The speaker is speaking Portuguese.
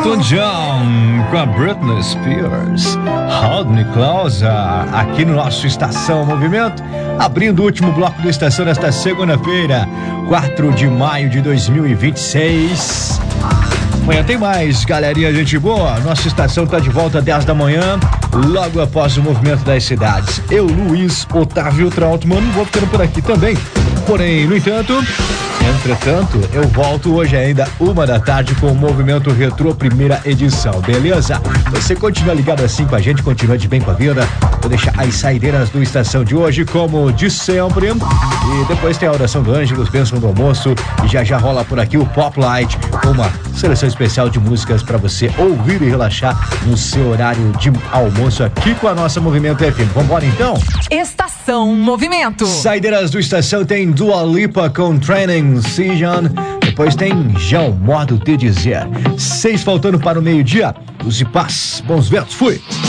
Elton John com a Britney Spears, Hold Me Closer, aqui no nosso Estação Movimento, abrindo o último bloco do Estação nesta segunda-feira, 4 de maio de 2026. Amanhã tem mais, galerinha, gente boa. Nossa estação tá de volta às 10 da manhã, logo após o Movimento das Cidades. Eu, Luiz Otávio Trautmann, vou ficando por aqui também. Porém, no entanto, entretanto, eu volto hoje ainda 1h com o Movimento Retrô, primeira edição, beleza? Você continua ligado assim com a gente, continua de bem com a vida. Vou deixar as saideiras do Estação de hoje, como de sempre. E depois tem a oração do Ângelos, bênção do almoço. E já rola por aqui o Pop Light, uma seleção especial de músicas para você ouvir e relaxar no seu horário de almoço aqui com a nossa Movimento FM. Vambora então? Estação Movimento. Saideiras do Estação tem Dua Lipa com Training Season. Depois tem João, modo de dizer. 6 faltando para o meio-dia. Luz e paz. Bons ventos. Fui.